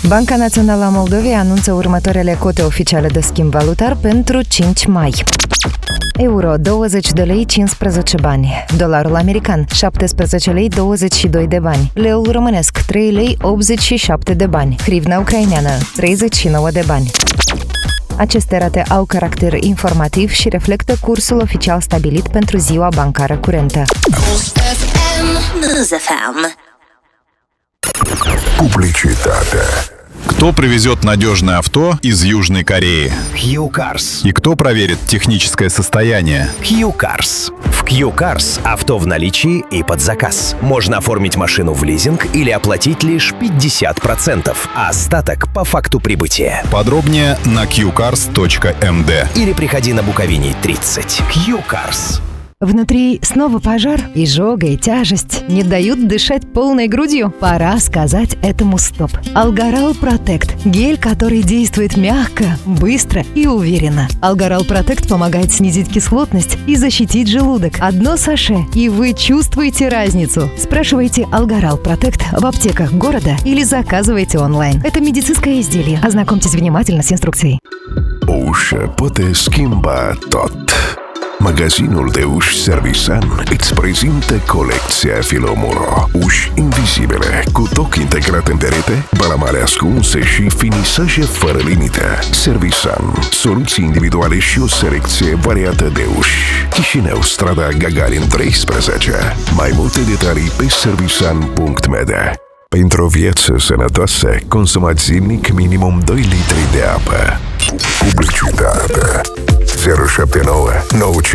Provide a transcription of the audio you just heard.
Banca Națională a Moldovei anunță următoarele cote oficiale de schimb valutar pentru 5 mai. Euro 20 de lei 15 bani, dolarul american 17 lei 22 de bani, leul românesc 3 lei 87 de bani, hrivna ucraineană 39 de bani. Aceste rate au caracter informativ și reflectă cursul oficial stabilit pentru ziua bancară curentă. Publicitate. Кто привезет надежное авто из Южной Кореи? Q-Cars. И кто проверит техническое состояние? Q-Cars. В Q-Cars авто в наличии и под заказ. Можно оформить машину в лизинг или оплатить лишь 50%, а остаток по факту прибытия. Подробнее на qcars.md. Или приходи на Буковине 30. Q-Cars. Внутри снова пожар, изжога и тяжесть не дают дышать полной грудью. Пора сказать этому стоп. Алгарал Протект – гель, который действует мягко, быстро и уверенно. Алгарал Протект помогает снизить кислотность и защитить желудок. Одно саше, и вы чувствуете разницу. Спрашивайте Алгарал Протект в аптеках города или заказывайте онлайн. Это медицинское изделие. Ознакомьтесь внимательно с инструкцией. Ușă poate schimba tot. Magazinul de uși Servisan îți prezintă colecția Filomuro. Uși invizibile, cu toc integrat în perete, balamale ascunse și finisaje fără limită. Servisan, soluții individuale și o selecție variată de uși. Chișinău, strada Gagarin 13. Mai multe detalii pe servisan.md. Pentru o viață sănătoasă, consumați zilnic minimum 2 litri de apă. Publicitate 079 95